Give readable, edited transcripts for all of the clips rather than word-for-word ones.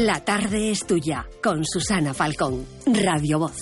La tarde es tuya, con Susana Falcón, Radio Voz.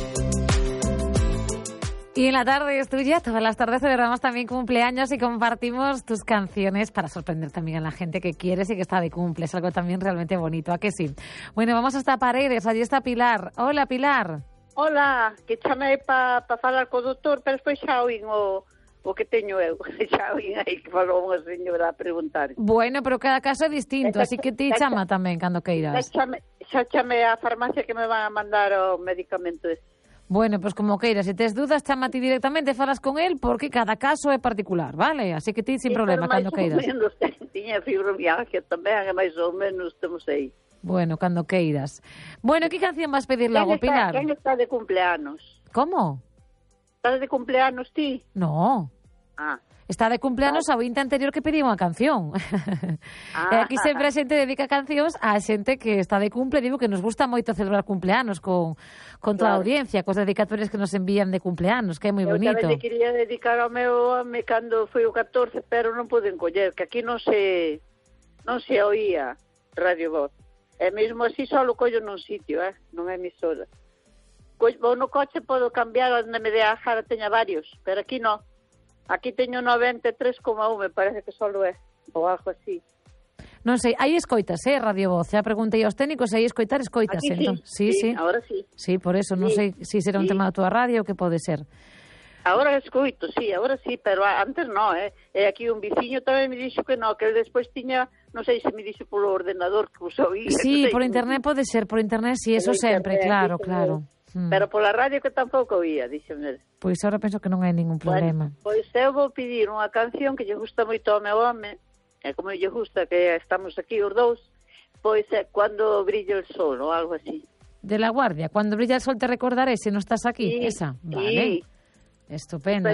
Y en la tarde es tuya, todas las tardes celebramos también cumpleaños y compartimos tus canciones para sorprender también a la gente que quieres y que está de cumple. Es algo también realmente bonito, ¿a que sí? Bueno, vamos hasta Paredes, allí está Pilar. Hola, Pilar. Hola, que chamei para falar co doutor, pero despois xa oín o que teño eu. Xa oín aí que falou unha señora a preguntar. Bueno, pero cada caso é distinto, así que ti chama tamén cando queiras. Xa chamei á farmacia que me van a mandar o medicamento ese. Bueno, pues como queiras, se tes dudas, chama ti directamente, falas con él, porque cada caso é particular, vale? Así que ti sin problema, cando queiras. Menos, tiña fibromialgia tamén, máis ou menos, temos aí. Bueno, cando queiras. Bueno, que canción vas pedir logo, Pilar? Quen está de cumpleanos? Como? Estás de cumpleanos ti? No. Ah. Está de cumpleanos a ointe anterior que pediu unha canción. E aquí sempre a xente dedica cancións a xente que está de cumple. Digo que nos gusta moito celebrar cumpleanos con toda a audiencia, cos dedicatorios que nos envían de cumpleanos, que é moi bonito. Eu tamén quería dedicar ao meu home cando foi o 14, pero non pude encoller, que aquí non se oía Radio Voz. E mesmo así só o collo nun sitio, non é emisora. Vou no coche, podo cambiar onde me dé a jara, teña varios, pero aquí non. Aquí teño 93,1, me parece que solo é, ou algo así. Non sei, hai escoitas, Radio Voz. Já preguntei aos técnicos se hai escoitar escoitas. Aquí entón, sí, agora sí. Sí, por eso, non sei se será un tema da tua radio ou que pode ser. Agora escoito, agora sí, pero antes non, E aquí un veciño tamén me dixo que non, que ele despois tiña, non sei se me dixo polo ordenador que os oía. Sí, por internet pode ser, por internet, sí, eso sempre, claro. Pero pola radio que tampouco oía, dixeme. Pois agora penso que non hai ningún problema. Bueno, pois eu vou pedir unha canción que lle gusta moito ao meu home, e como lle gusta que estamos aquí os dous, pois é Cuando brilla el sol, ou algo así. De La Guardia, Cuando brilla el sol te recordaré, se non estás aquí, esa. Vale. Estupendo.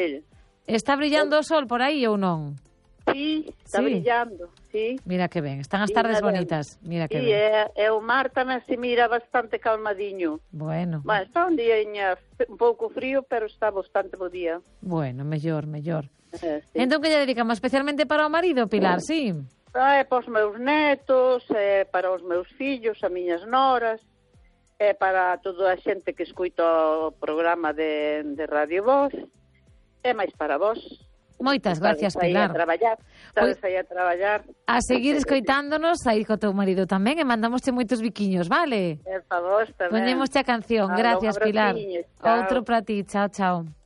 Está brillando o sol por aí ou non? Sí, está brillando, sí. Mira que ben, están as tardes bonitas. Mira que ben. E o mar tamén se mira bastante calmadiño. Bueno. Está un día un pouco frío, pero está bastante bo día. Bueno, mellor. Sí. Entón, que lle dedicamos especialmente para o marido, Pilar, sí? Para os meus netos, para os meus fillos, as miñas noras, para toda a xente que escuita o programa de Radio Voz, e máis para vos. Moitas gracias, Pilar. Estades aí a traballar. A seguir escoitándonos, aí co teu marido tamén, e mandamosche moitos biquiños, vale? Por favor, tamén. Poñémosche a canción. Gracias, Pilar. Outro para ti. Chao.